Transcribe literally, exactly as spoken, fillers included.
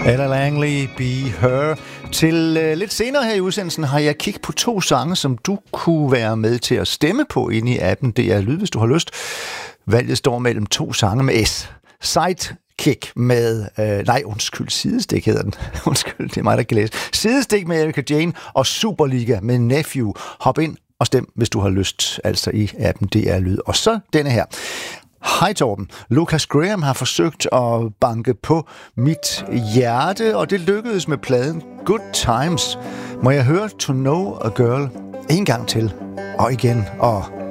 Ella Langley, Be Her. Til uh, lidt senere her i udsendelsen har jeg kigget på to sange, som du kunne være med til at stemme på inde i appen D R Lyd, hvis du har lyst. Valget står mellem to sange med S. Sidekick med... Øh, nej, undskyld, Sidestik hedder den. Undskyld, det er mig, der kan læse. Sidestik med Erika Jane og Superliga med Nephew. Hop ind og stem, hvis du har lyst, altså i appen D R Lyd. Og så denne her. Hej Torben. Lucas Graham har forsøgt at banke på mit hjerte, og det lykkedes med pladen Good Times. Må jeg høre To Know a Girl en gang til, og igen, og